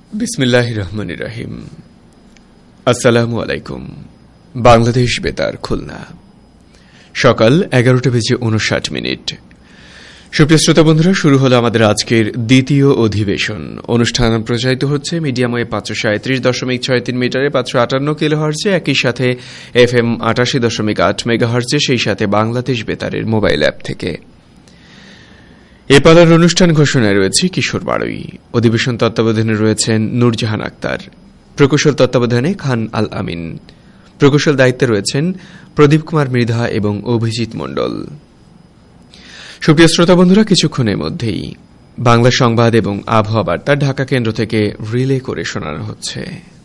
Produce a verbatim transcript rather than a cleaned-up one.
বিসমিল্লাহির রহমানির রহিম। আসসালামু আলাইকুম। বাংলাদেশ বেতার খুলনা, সকাল এগারোটা বেজে উনষাট মিনিট। সুপ্রিয় শ্রোতা বন্ধুরা, শুরু হলো আমাদের আজকের দ্বিতীয় অধিবেশন। অনুষ্ঠান প্রচারিত হচ্ছে মিডিয়াম ওয়েভ পাঁচশো সাঁত্রিশ দশমিক ছয় তিন মিটারে পাঁচশো আটান্ন কিলো হার্জে, একই সাথে এফ এম আটাশি দশমিক আট মেগা হার্জে, সেই সাথে বাংলাদেশ বেতারের মোবাইল অ্যাপ থেকে। এ পালার অনুষ্ঠান ঘোষণায় রয়েছে কিশোর বাড়ই। অধিবেশন তত্ত্বাবধানে রয়েছেন নূরজাহান আক্তার, প্রকৌশল তত্ত্বাবধানে খান আল আমিন, প্রকৌশল দায়িত্বে রয়েছেন প্রদীপ কুমার মৃধা এবং অভিজিৎ মণ্ডল। সুপ্রিয় শ্রোতা বন্ধুরা, কিছুক্ষণের মধ্যেই বাংলা সংবাদ এবং আবহাওয়া বার্তা ঢাকা কেন্দ্র থেকে রিলে করে শোনানো হচ্ছে।